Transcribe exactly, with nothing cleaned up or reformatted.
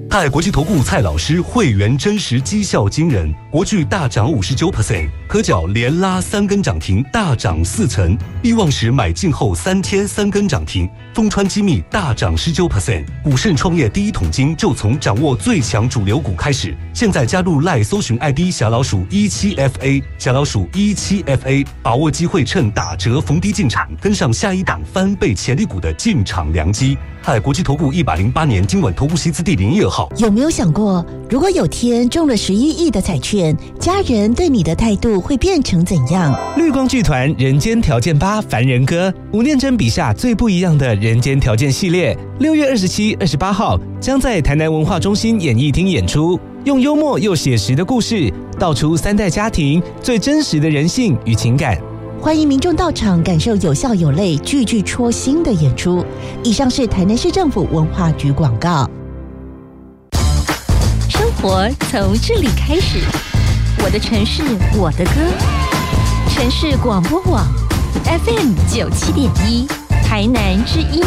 泰国际投顾蔡老师会员真实绩效惊人，国巨大涨 百分之五十九， 科角连拉三根涨停，大涨四成，必旺时买进后三天三根涨停，丰川机密大涨 百分之十九， 股盛创业第一桶金就从掌握最强主流股开始。现在加入 LINE 搜寻 I D 小老鼠一七 F A 小老鼠一七 F A， 把握机会，趁打折逢低进场，跟上下一档翻倍潜力股的进场良机。泰国际投顾一百零八年金管投顾新字第零一二号。 有没有想过，如果有天中了十一亿的彩券，家人对你的态度会变成怎样？ 绿光剧团人间条件八凡人歌，吴念真笔下最不一样的人间条件系列，六月二十七、二十八号将在台南文化中心演艺厅演出，用幽默又写实的故事，道出三代家庭最真实的人性与情感。 欢迎民众到场感受有笑有泪、句句戳心的演出。以上是台南市政府文化局广告。 生活从这里开始，我的城市，我的歌。城市广播网 F M 九七点一，台南之音。